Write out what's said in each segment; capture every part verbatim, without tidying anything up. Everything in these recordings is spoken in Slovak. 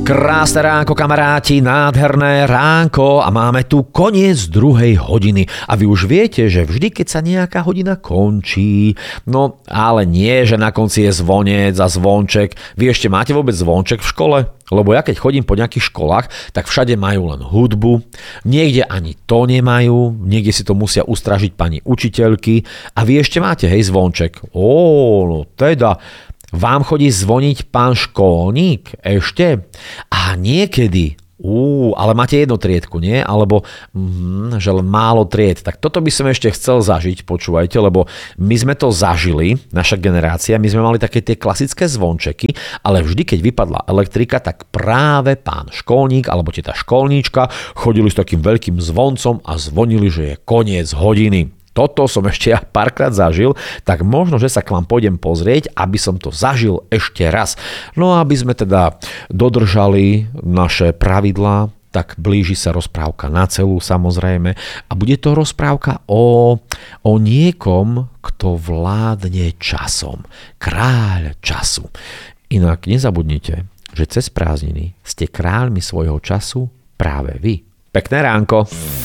Krásne ránko, kamaráti, nádherné ránko a máme tu koniec druhej hodiny. A vy už viete, že vždy, keď sa nejaká hodina končí, no ale nie, že na konci je zvonec a zvonček. Vy ešte máte vôbec zvonček v škole? Lebo ja keď chodím po nejakých školách, tak všade majú len hudbu, niekde ani to nemajú, niekde si to musia ustražiť pani učiteľky a vy ešte máte, hej, zvonček. Ó, no teda... Vám chodí zvoniť pán školník ešte? A niekedy, ú, ale máte jednu triedku, nie? Alebo, mm, že len málo tried. Tak toto by som ešte chcel zažiť, počúvajte, lebo my sme to zažili, naša generácia, my sme mali také tie klasické zvončeky, ale vždy, keď vypadla elektrika, tak práve pán školník alebo teta školníčka chodili s takým veľkým zvoncom a zvonili, že je koniec hodiny. Toto som ešte ja párkrát zažil, tak možno, že sa k vám pôjdem pozrieť, aby som to zažil ešte raz. No a aby sme teda dodržali naše pravidlá, tak blíži sa rozprávka na celú samozrejme a bude to rozprávka o, o niekom, kto vládne časom. Kráľ času. Inak nezabudnite, že cez prázdniny ste kráľmi svojho času práve vy. Pekné ránko.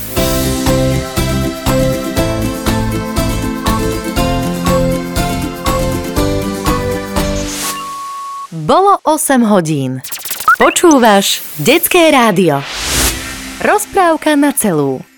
Bolo osem hodín. Počúvaš Detské rádio. Rozprávka na celú.